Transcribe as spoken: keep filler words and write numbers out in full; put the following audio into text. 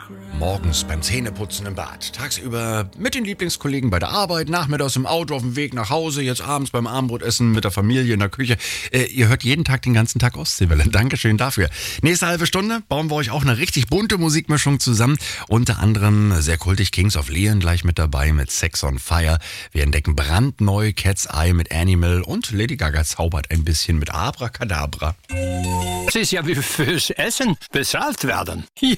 Morgens beim Zähneputzen im Bad, tagsüber mit den Lieblingskollegen bei der Arbeit, nachmittags im Auto auf dem Weg nach Hause, jetzt abends beim Abendbrotessen mit der Familie in der Küche. Äh, ihr hört jeden Tag den ganzen Tag Ostseewelle. Dankeschön dafür. Nächste halbe Stunde bauen wir euch auch eine richtig bunte Musikmischung zusammen. Unter anderem sehr kultig Kings of Leon gleich mit dabei mit Sex on Fire. Wir entdecken brandneu Cat's Eye mit Animal und Lady Gaga zaubert ein bisschen mit Abracadabra. Es ist ja wie fürs Essen bezahlt werden. Ja.